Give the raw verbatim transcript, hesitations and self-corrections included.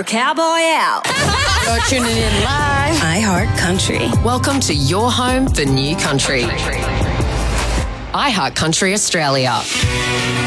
cowboy out. You're tuning in live. iHeart Country. Welcome to your home for new country. iHeart Country Australia.